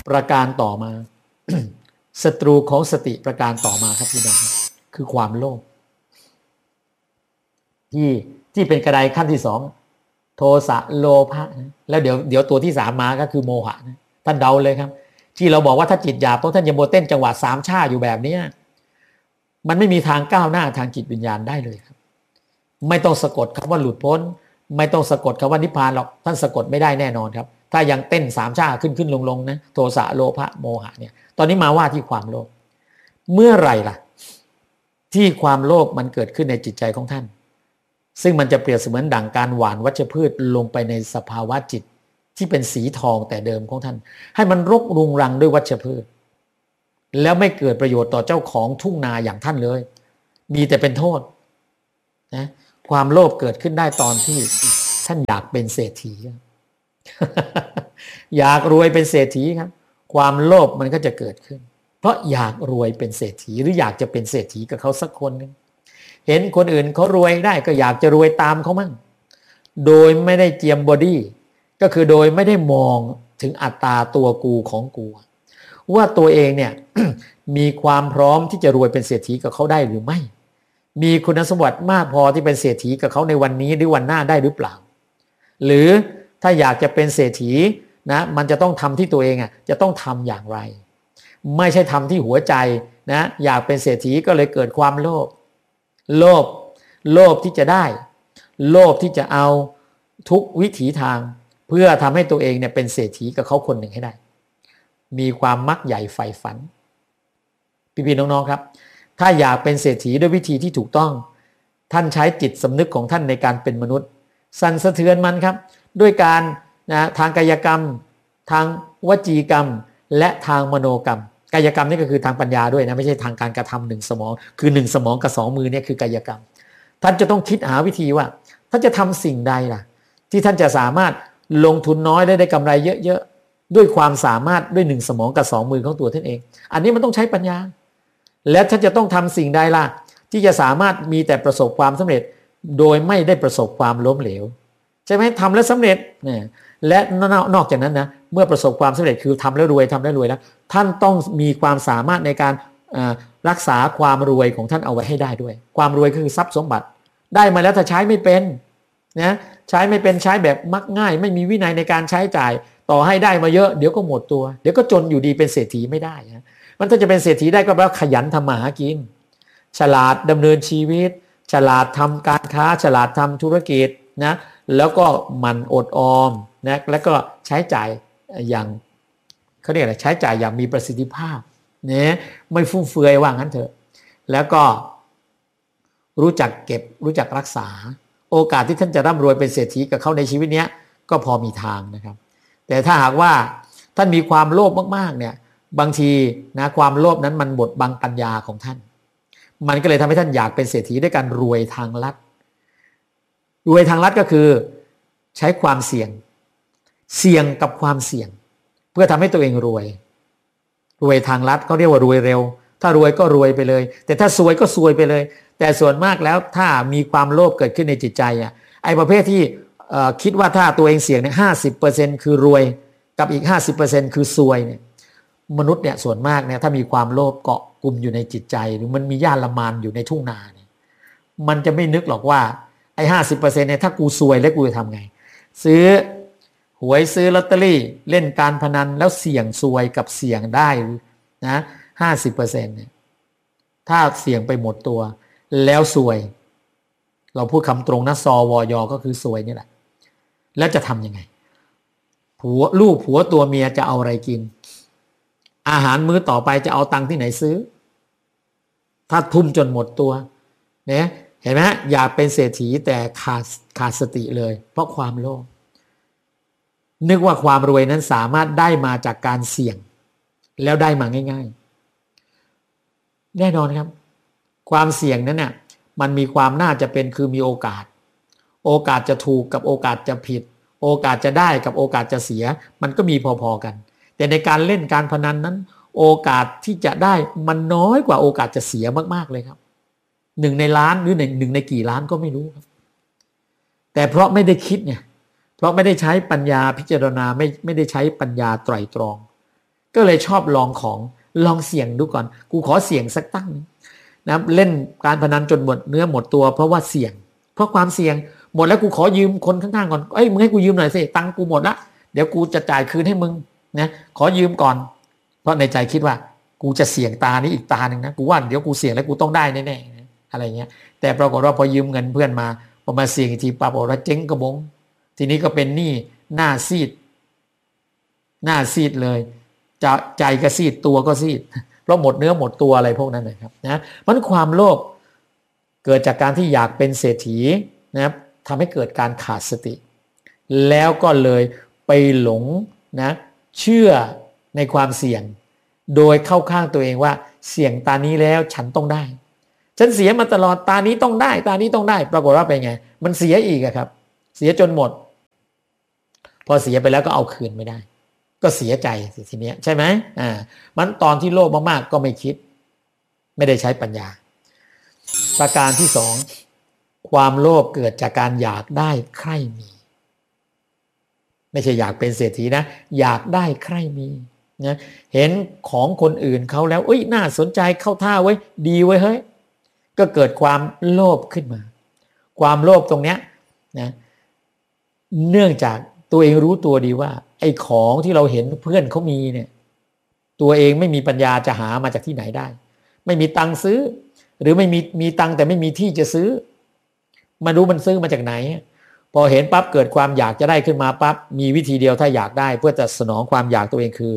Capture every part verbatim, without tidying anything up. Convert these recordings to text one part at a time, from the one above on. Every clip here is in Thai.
ประการต่อมา ศัตรูของสติประการต่อมาครับพี่น้องคือความโลภที่ที่เป็นกระไดขั้นที่สองโทสะโลภะนะแล้วเดี๋ยวเดี๋ยวตัวที่สามมาก็คือโมหะนะท่านเดาเลยครับที่เราบอกว่าถ้าจิตหยาบต้องท่านยมโมเต้นจังหวะสามชาอยู่แบบนี้มันไม่มีทางก้าวหน้าทางจิตวิญญาณได้เลยครับไม่ต้องสะกดคำว่าหลุดพ้นไม่ต้องสะกดคำว่านิพพานหรอกท่านสะกดไม่ได้แน่นอนครับถ้ายังเต้นสามชาขึ้นขึ้นลงลงนะโทสะโลภะโมหะเนี่ยตอนนี้มาว่าที่ความโลภเมื่อไหร่ล่ะที่ความโลภมันเกิดขึ้นในจิตใจของท่านซึ่งมันจะเปรียบเสมือนดั่งการหว่านวัชพืชลงไปในสภาวะจิตที่เป็นสีทองแต่เดิมของท่านให้มันรกรุงรังด้วยวัชพืชแล้วไม่เกิดประโยชน์ต่อเจ้าของทุ่งนาอย่างท่านเลยมีแต่เป็นโทษนะความโลภเกิดขึ้นได้ตอนที่ท่านอยากเป็นเศรษฐี อยากรวยเป็นเศรษฐีครับความโลภมันก็จะเกิดขึ้นเพราะอยากรวยเป็นเศรษฐีหรืออยากจะเป็นเศรษฐีกับเขาสักคนนึงเห็นคนอื่นเขารวยได้ก็อยากจะรวยตามเขามั่งโดยไม่ได้เจียมบอดี้ก็คือโดยไม่ได้มองถึงอัตตาตัวกูของกูว่าตัวเองเนี่ย มีความพร้อมที่จะรวยเป็นเศรษฐีกับเขาได้หรือไม่มีคุณสมบัติมากพอที่เป็นเศรษฐีกับเขาในวันนี้หรือวันหน้าได้หรือเปล่าหรือถ้าอยากจะเป็นเศรษฐีนะมันจะต้องทำที่ตัวเองอ่ะจะต้องทำอย่างไรไม่ใช่ทำที่หัวใจนะอยากเป็นเศรษฐีก็เลยเกิดความโลภโลภโลภที่จะได้โลภที่จะเอาทุกวิถีทางเพื่อทำให้ตัวเองเนี่ยเป็นเศรษฐีกับเขาคนหนึ่งให้ได้มีความมักใหญ่ใฝ่ฝันพี่ๆน้องๆครับถ้าอยากเป็นเศรษฐีด้วยวิธีที่ถูกต้องท่านใช้จิตสำนึกของท่านในการเป็นมนุษย์สั่นสะเทือนมันครับด้วยการนะทางกายกรรมทางวจีกรรมและทางมโนกรรมกายกรรมนี่ก็คือทางปัญญาด้วยนะไม่ใช่ทางการกระทำหนึ่งสมองคือหนึ่งสมองกับสองมือเนี่ยคือกายกรรมท่านจะต้องคิดหาวิธีว่าท่านจะทำสิ่งใดล่ะที่ท่านจะสามารถลงทุนน้อยได้ได้กำไรเยอะๆด้วยความสามารถด้วยหนึ่งสมองกับสองมือของตัวท่านเองอันนี้มันต้องใช้ปัญญาและท่านจะต้องทำสิ่งใดล่ะที่จะสามารถมีแต่ประสบความสำเร็จโดยไม่ได้ประสบความล้มเหลวใช่ไหมทำแล้วสำเร็จเนี่ยและนอกจากนั้นนะเมื่อประสบความสำเร็จคือทำแล้วรวยทำแล้วรวยแล้วท่านต้องมีความสามารถในการรักษาความรวยของท่านเอาไว้ให้ได้ด้วยความรวยคือทรัพย์สมบัติได้มาแล้วถ้าใช้ไม่เป็นนะใช้ไม่เป็นใช้แบบมักง่ายไม่มีวินัยในการใช้จ่ายต่อให้ได้มาเยอะเดี๋ยวก็หมดตัวเดี๋ยวก็จนอยู่ดีเป็นเศรษฐีไม่ได้นะมันถ้าจะเป็นเศรษฐีได้ก็แปลว่าขยันทำมาหากินฉลาดดำเนินชีวิตฉลาดทำการค้าฉลาดทำธุรกิจนะแล้วก็มันอดออมนะแล้วก็ใช้จ่ายอย่างเขาเรียกอะไรใช้จ่ายอย่างมีประสิทธิภาพเนี่ยไม่ฟุ่มเฟือยว่างั้นเถอะแล้วก็รู้จักเก็บรู้จักรักษาโอกาสที่ท่านจะร่ำรวยเป็นเศรษฐีกับเขาในชีวิตนี้ก็พอมีทางนะครับแต่ถ้าหากว่าท่านมีความโลภมากๆเนี่ยบางทีนะความโลภนั้นมันบดบังปัญญาของท่านมันก็เลยทำให้ท่านอยากเป็นเศรษฐีด้วยการรวยทางลัดรวยทางลัดก็คือใช้ความเสี่ยงเสี่ยงกับความเสี่ยงเพื่อทำให้ตัวเองรวยรวยทางลัดเขาเรียกว่ารวยเร็วถ้ารวยก็รวยไปเลยแต่ถ้าซวยก็ซวยไปเลยแต่ส่วนมากแล้วถ้ามีความโลภเกิดขึ้นในจิตใจอ่ะไอ้ประเภทที่คิดว่าถ้าตัวเองเสี่ยงเนี่ยห้าสิบเปอร์เซ็นต์คือรวยกับอีกห้าสิบเปอร์เซ็นต์คือซวยเนี่ยมนุษย์เนี่ยส่วนมากเนี่ยถ้ามีความโลภเกาะกลุ่มอยู่ในจิตใจหรือมันมีญาติละมานอยู่ในทุ่งนาเนี่ยมันจะไม่นึกหรอกว่าไอ้ห้าสิบเปอร์เซ็นต์เนี่ยถ้ากูซวยแล้วกูจะทำไงซื้อหวยซื้อลอตเตอรี่เล่นการพนันแล้วเสี่ยงซวยกับเสี่ยงได้นะห้าสิบเปอร์เซ็นต์เนี่ยถ้าเสี่ยงไปหมดตัวแล้วซวยเราพูดคำตรงนะซอวอยก็คือซวยนี่แหละแล้วจะทำยังไงผัวลูกผัวตัวเมียจะเอาอะไรกินอาหารมื้อต่อไปจะเอาตังค์ที่ไหนซื้อถ้าทุ่มจนหมดตัวเนี่ยเห็นไหมอยากเป็นเศรษฐีแต่ขาดขาดสติเลยเพราะความโลภนึกว่าความรวยนั้นสามารถได้มาจากการเสี่ยงแล้วได้มาง่ายๆแน่นอนครับความเสี่ยงนั้นเนี่ยมันมีความน่าจะเป็นคือมีโอกาสโอกาสจะถูกกับโอกาสจะผิดโอกาสจะได้กับโอกาสจะเสียมันก็มีพอๆกันแต่ในการเล่นการพนันนั้นโอกาสที่จะได้มันน้อยกว่าโอกาสจะเสียมากๆเลยครับหนึ่งในล้านหรือหนึ่งหนึ่งในกี่ล้านก็ไม่รู้ครับแต่เพราะไม่ได้คิดเนี่ยเพราะไม่ได้ใช้ปัญญาพิจารณาไม่ไม่ได้ใช้ปัญญาไตร่ตรองก็เลยชอบลองของลองเสี่ยงดูก่อนกูขอเสี่ยงสักตั้งนะเล่นการพนันจนหมดเนื้อหมดตัวเพราะว่าเสี่ยงเพราะความเสี่ยงหมดแล้วกูขอยืมคนข้างๆก่อนเอ้ยมึงให้กูยืมหน่อยสิตังค์กูหมดละเดี๋ยวกูจะจ่ายคืนให้มึงนะขอยืมก่อนเพราะในใจคิดว่ากูจะเสี่ยงตานี้อีกตาหนึ่งนะกูว่าเดี๋ยวกูเสี่ยงแล้วกูต้องได้แน่ๆอะไรเงี้ยแต่ปรากฏว่าพอยืมเงินเพื่อนมาพอมาเสี่ยงอีกทีปรากฏว่าเจ๊งกระบงทีนี้ก็เป็นหนี้หน้าซีดหน้าซีดเลยจะใจก็ซีดตัวก็ซีดเพราะหมดเนื้อหมดตัวอะไรพวกนั้นนะครับนะมันความโลภเกิดจากการที่อยากเป็นเศรษฐีนะครับทำให้เกิดการขาดสติแล้วก็เลยไปหลงนะเชื่อในความเสี่ยงโดยเข้าข้างตัวเองว่าเสี่ยงตานี้แล้วฉันต้องได้ฉันเสียมาตลอดตานี้ต้องได้ตานี้ต้องได้ปรากฏว่าเป็นไงมันเสียอีกครับเสียจนหมดพอเสียไปแล้วก็เอาคืนไม่ได้ก็เสียใจทีนี้ใช่ไหมอ่ามันตอนที่โลภมากๆก็ไม่คิดไม่ได้ใช้ปัญญาประการที่สองความโลภเกิดจากการอยากได้ใคร่มีไม่ใช่อยากเป็นเศรษฐีนะอยากได้ใคร่มีนะเห็นของคนอื่นเขาแล้วเอ้ยน่าสนใจเข้าท่าไว้ดีไว้เฮ้ยก็เกิดความโลภขึ้นมาความโลภตรงเนี้ยนะเนื่องจากตัวเองรู้ตัวดีว่าไอ้ของที่เราเห็นเพื่อนเขามีเนี่ยตัวเองไม่มีปัญญาจะหามาจากที่ไหนได้ไม่มีตังค์ซื้อหรือไม่มีมีตังค์แต่ไม่มีที่จะซื้อมาดูมันซื้อมาจากไหนพอเห็นปั๊บเกิดความอยากจะได้ขึ้นมาปั๊บมีวิธีเดียวถ้าอยากได้เพื่อจะสนองความอยากตัวเองคือ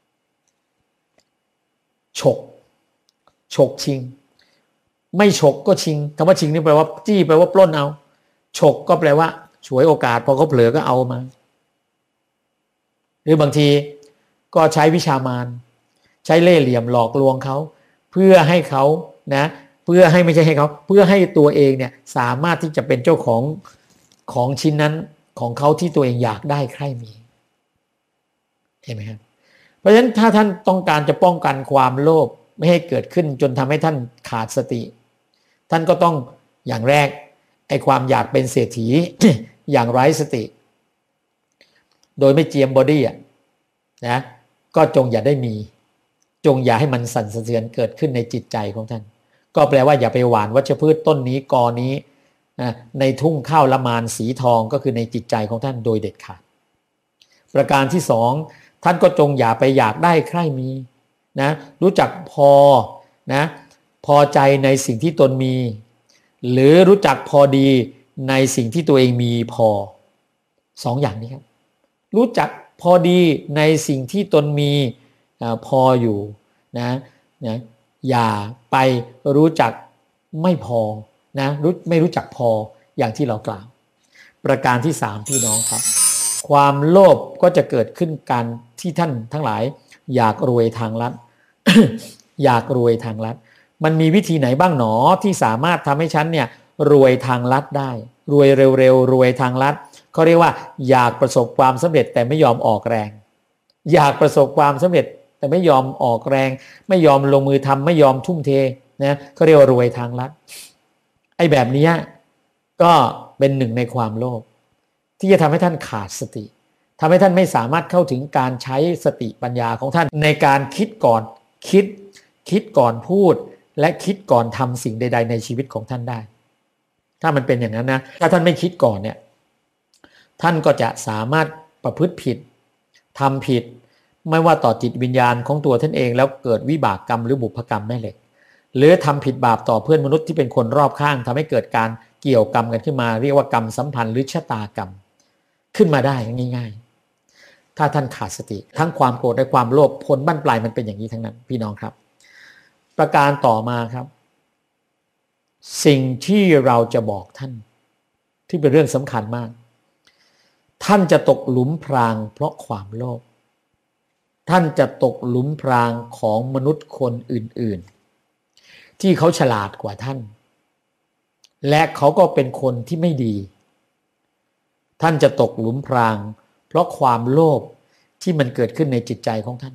ฉกฉกชิงไม่ฉกก็ชิงคำว่าชิงนี่แปลว่าจี้แปลว่าปล้นเอาฉกก็แปลว่าฉวยโอกาสพอเขาเผลอก็เอามาหรือบางทีก็ใช้วิชามารใช้เล่ห์เหลี่ยมหลอกลวงเขาเพื่อให้เขานะเพื่อให้ไม่ใช่ให้เขาเพื่อให้ตัวเองเนี่ยสามารถที่จะเป็นเจ้าของของชิ้นนั้นของเขาที่ตัวเองอยากได้ใคร่มีเห็นไหมครับเพราะฉะนั้นถ้าท่านต้องการจะป้องกันความโลภไม่ให้เกิดขึ้นจนทำให้ท่านขาดสติท่านก็ต้องอย่างแรกไอ้ความอยากเป็นเศรษฐี อย่างไร้สติโดยไม่เจียมบอดี้อ่ะนะก็จงอย่าได้มีจงอย่าให้มันสั่นสะเทือนเกิดขึ้นในจิตใจของท่านก็แปลว่าอย่าไปหว่านวัชพืชต้นนี้กอนี้ในทุ่งข้าวละมานสีทองก็คือในจิตใจของท่านโดยเด็ดขาดประการที่สองท่านก็จงอย่าไปอยากได้ใคร่มีนะรู้จักพอนะพอใจในสิ่งที่ตนมีหรือรู้จักพอดีในสิ่งที่ตัวเองมีพอสองอย่างนี้ครับรู้จักพอดีในสิ่งที่ตนมีพออยู่นะนะอย่าไปรู้จักไม่พอนะรู้ไม่รู้จักพออย่างที่เรากล่าวประการที่สามพี่น้องครับความโลภก็จะเกิดขึ้นการที่ท่านทั้งหลายอยากรวยทางลัด อยากรวยทางลัดมันมีวิธีไหนบ้างหนอที่สามารถทำให้ฉันเนี่ยรวยทางลัดได้รวยเร็วๆรวยทางลัดเขาเรียกว่าอยากประสบความสำเร็จแต่ไม่ยอมออกแรงอยากประสบความสำเร็จแต่ไม่ยอมออกแรงไม่ยอมลงมือทำไม่ยอมทุ่มเทนะเขาเรียกว่ารวยทางลัดไอ้แบบนี้ก็เป็นหนึ่งในความโลภที่จะทำให้ท่านขาดสติทำให้ท่านไม่สามารถเข้าถึงการใช้สติปัญญาของท่านในการคิดก่อนคิดคิดก่อนพูดและคิดก่อนทำสิ่งใดๆในชีวิตของท่านได้ถ้ามันเป็นอย่างนั้นนะถ้าท่านไม่คิดก่อนเนี่ยท่านก็จะสามารถประพฤติผิดทำผิดไม่ว่าต่อจิตวิญญาณของตัวท่านเองแล้วเกิดวิบากกรรมหรือบุพกรรมแม่เหล็กหรือทำผิดบาปต่อเพื่อนมนุษย์ที่เป็นคนรอบข้างทำให้เกิดการเกี่ยวกรรมกันขึ้นมาเรียกว่ากรรมสัมพันธ์หรือชะตากรรมขึ้นมาได้ง่ายๆถ้าท่านขาดสติทั้งความโกรธและความโลภผลบั้นปลายมันเป็นอย่างนี้ทั้งนั้นพี่น้องครับประการต่อมาครับสิ่งที่เราจะบอกท่านที่เป็นเรื่องสำคัญมากท่านจะตกหลุมพรางเพราะความโลภท่านจะตกหลุมพรางของมนุษย์คนอื่นๆที่เขาฉลาดกว่าท่านและเขาก็เป็นคนที่ไม่ดีท่านจะตกหลุมพรางเพราะความโลภที่มันเกิดขึ้นในจิตใจของท่าน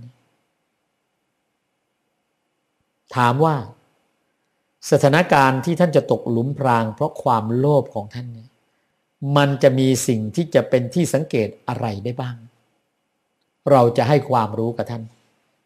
ถามว่าสถานการณ์ที่ท่านจะตกหลุมพรางเพราะความโลภของท่านเนี่ยมันจะมีสิ่งที่จะเป็นที่สังเกตอะไรได้บ้างเราจะให้ความรู้กับท่าน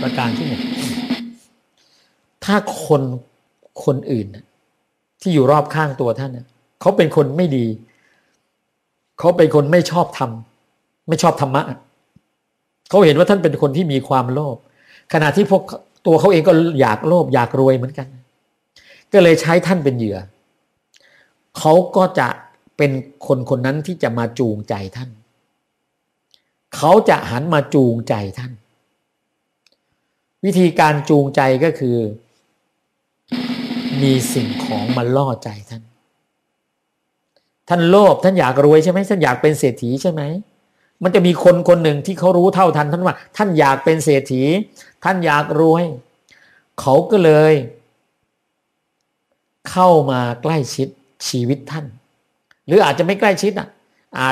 ประการที่หนึ่งถ้าคนคนอื่นที่อยู่รอบข้างตัวท่านเขาเป็นคนไม่ดีเขาเป็นคนไม่ชอบธรรมไม่ชอบธรรมะเขาเห็นว่าท่านเป็นคนที่มีความโลภขณะที่พวกตัวเขาเองก็อยากโลภอยากรวยเหมือนกันก็เลยใช้ท่านเป็นเหยื่อเขาก็จะเป็นคนคนนั้นที่จะมาจูงใจท่านเขาจะหันมาจูงใจท่านวิธีการจูงใจก็คือมีสิ่งของมาล่อใจท่านท่านโลภท่านอยากรวยใช่ไหมท่านอยากเป็นเศรษฐีใช่ไหมมันจะมีคนคนหนึ่งที่เขารู้เท่าทันท่านว่าท่านอยากเป็นเศรษฐีท่านอยากรวยเขาก็เลยเข้ามาใกล้ชิดชีวิตท่านหรืออาจจะไม่ใกล้ชิดอ่ะ